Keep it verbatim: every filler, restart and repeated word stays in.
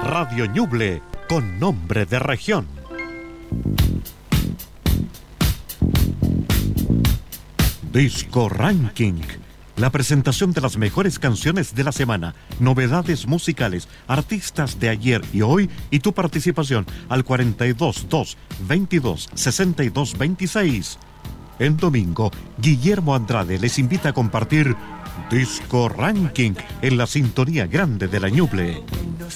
Radio Ñuble, con nombre de región. Disco Ranking. La presentación de las mejores canciones de la semana, novedades musicales, artistas de ayer y hoy y tu participación al cuarenta y dos, dos, veintidós, sesenta y dos, veintiséis. El domingo, Guillermo Andrade les invita a compartir Disco Ranking en la sintonía grande de la Ñuble.